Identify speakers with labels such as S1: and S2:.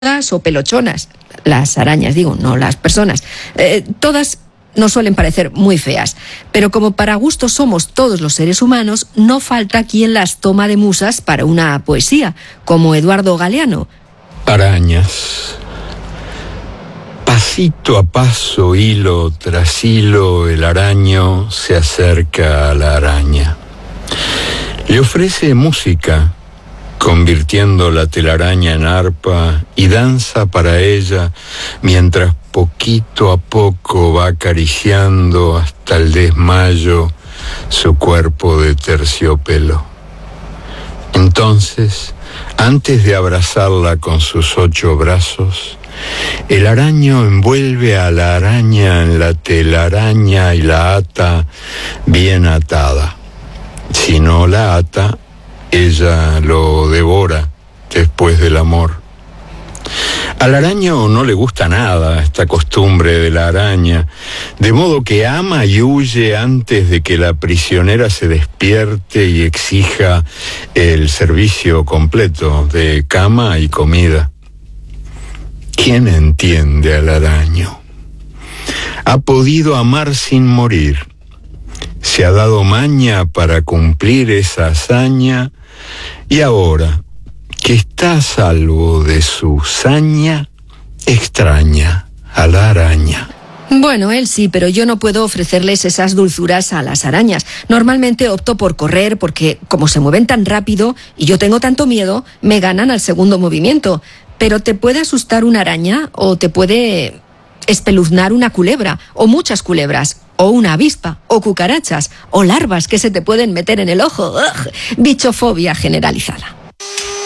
S1: o pelochonas. Las arañas, digo, no las personas. Todas nos suelen parecer muy feas, pero como para gusto somos todos los seres humanos, no falta quien las toma de musas para una poesía, como Eduardo Galeano.
S2: Arañas. Pasito a paso, hilo tras hilo, el araño se acerca a la araña. Le ofrece música, convirtiendo la telaraña en arpa, y danza para ella mientras poquito a poco va acariciando hasta el desmayo su cuerpo de terciopelo. Entonces, antes de abrazarla con sus 8 brazos, el araño envuelve a la araña en la telaraña y la ata bien atada. Si no la ata, ella lo devora después del amor. Al araño no le gusta nada esta costumbre de la araña, de modo que ama y huye antes de que la prisionera se despierte y exija el servicio completo de cama y comida. ¿Quién entiende al araño? Ha podido amar sin morir. Se ha dado maña para cumplir esa hazaña, y ahora que está a salvo de su saña, extraña a la araña.
S1: Bueno, él sí, pero yo no puedo ofrecerles esas dulzuras a las arañas. Normalmente opto por correr porque, como se mueven tan rápido y yo tengo tanto miedo, me ganan al segundo movimiento. Pero te puede asustar una araña o te puede espeluznar una culebra o muchas culebras o una avispa o cucarachas o larvas que se te pueden meter en el ojo. ¡Ugh! Bichofobia generalizada.